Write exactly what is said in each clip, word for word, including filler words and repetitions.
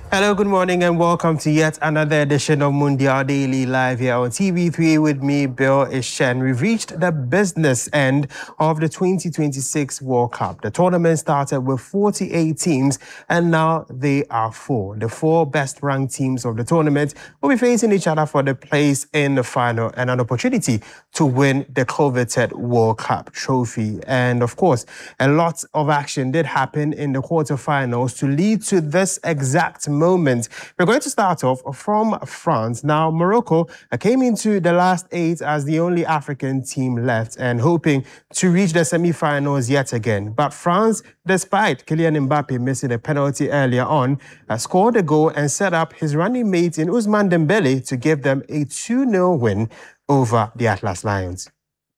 Hello, good morning, and welcome to yet another edition of Mundial Daily Live here on T V three with me, Bill Ishen. We've reached the business end of the twenty twenty-six World Cup. The tournament started with forty-eight teams, and now they are four. The four best-ranked teams of the tournament will be facing each other for the place in the final and an opportunity to win the coveted World Cup trophy. And of course, a lot of action did happen in the quarterfinals to lead to this exact moment. We're going to start off from France. Now, Morocco came into the last eight as the only African team left and hoping to reach the semi-finals yet again. But France, despite Kylian Mbappe missing a penalty earlier on, uh, scored a goal and set up his running mate in Ousmane Dembele to give them a two nil win over the Atlas Lions.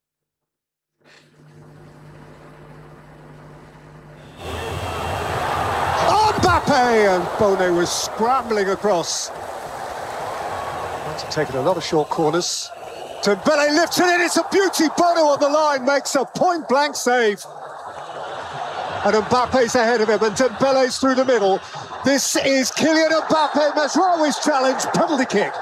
Mbappe, and Bone was scrambling across. Must have taken a lot of short corners. Dembele lifts it in, it's a beauty. Bono on the line makes a point-blank save. And Mbappe's ahead of him, and Dembele's through the middle. This is Kylian Mbappe, Mazraoui's challenge, penalty kick.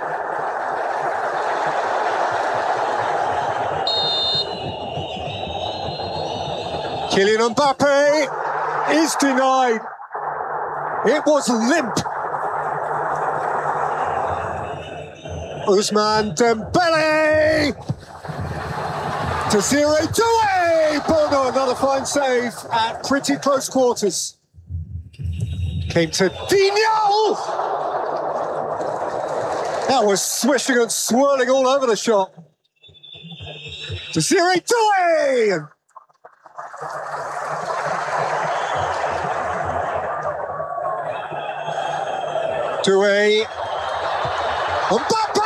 Kylian Mbappe is denied. It was limp. Ousmane Dembele! Désiré Doué! Bono, another fine save at pretty close quarters. Came to Digne! That was swishing and swirling all over the shot. Désiré Doué! Doué. Mbappe!